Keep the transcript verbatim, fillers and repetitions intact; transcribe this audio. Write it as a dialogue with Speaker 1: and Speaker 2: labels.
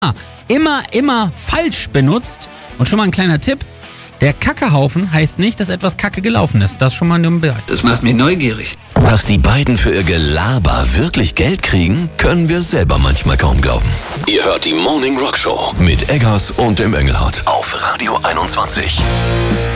Speaker 1: immer, immer falsch benutzt. Und schon mal ein kleiner Tipp. Der Kackehaufen heißt nicht, dass etwas Kacke gelaufen ist. Das schon mal nur ein Bereich.
Speaker 2: Das macht mich neugierig.
Speaker 3: Dass die beiden für ihr Gelaber wirklich Geld kriegen, können wir selber manchmal kaum glauben. Ihr hört die Morning Rock Show mit Eggers und dem Engelhardt auf Radio einundzwanzig.